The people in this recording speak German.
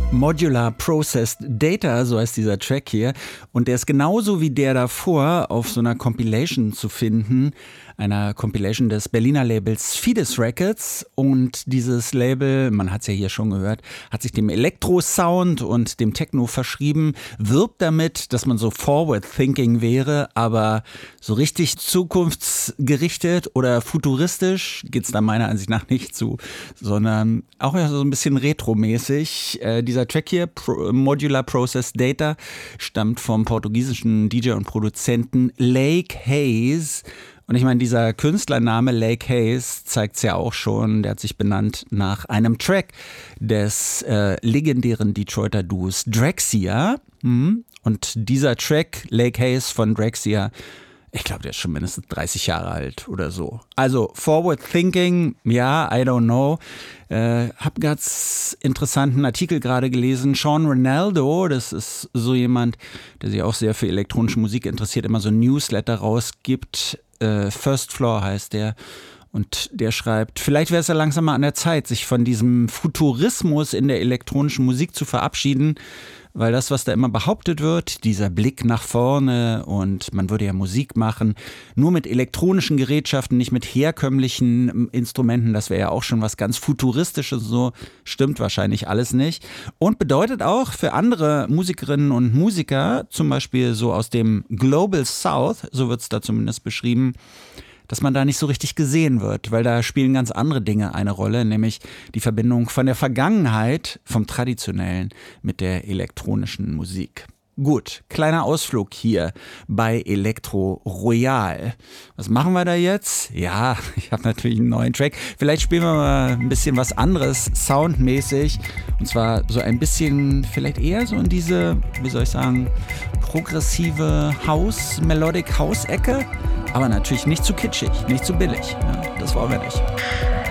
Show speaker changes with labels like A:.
A: Modular Processed Data, so heißt dieser Track hier. Und der ist genauso wie der davor auf so einer Compilation zu finden. Einer Compilation des Berliner Labels Fides Records. Und dieses Label, man hat es ja hier schon gehört, hat sich dem Elektro-Sound und dem Techno verschrieben, wirbt damit, dass man so forward-thinking wäre, aber so richtig zukunftsgerichtet oder futuristisch geht es da meiner Ansicht nach nicht zu, sondern auch so ein bisschen retromäßig. Dieser Track hier, Modular Processed Data, stammt vom portugiesischen DJ und Produzenten Lake Hayes. Und ich meine, dieser Künstlername Lake Hayes zeigt es ja auch schon. Der hat sich benannt nach einem Track des legendären Detroiter Duos Drexciya. Und dieser Track, Lake Hayes von Drexciya, ich glaube, der ist schon mindestens 30 Jahre alt oder so. Also Forward Thinking, ja, I don't know. Hab ganz interessanten Artikel gerade gelesen. Sean Ronaldo, das ist so jemand, der sich auch sehr für elektronische Musik interessiert, immer so ein Newsletter rausgibt. First Floor heißt der. Und der schreibt, vielleicht wäre es ja langsam mal an der Zeit, sich von diesem Futurismus in der elektronischen Musik zu verabschieden, weil das, was da immer behauptet wird, dieser Blick nach vorne und man würde ja Musik machen, nur mit elektronischen Gerätschaften, nicht mit herkömmlichen Instrumenten, das wäre ja auch schon was ganz Futuristisches, so stimmt wahrscheinlich alles nicht. Und bedeutet auch für andere Musikerinnen und Musiker, zum Beispiel so aus dem Global South, so wird es da zumindest beschrieben, dass man da nicht so richtig gesehen wird, weil da spielen ganz andere Dinge eine Rolle, nämlich die Verbindung von der Vergangenheit, vom Traditionellen mit der elektronischen Musik. Gut, kleiner Ausflug hier bei Elektro Royal. Was machen wir da jetzt? Ja, ich habe natürlich einen neuen Track. Vielleicht spielen wir mal ein bisschen was anderes, soundmäßig. Und zwar so ein bisschen, vielleicht eher so in diese, wie soll ich sagen, progressive House, Melodic House-Ecke. Aber natürlich nicht zu kitschig, nicht zu billig. Ja, das wollen wir nicht.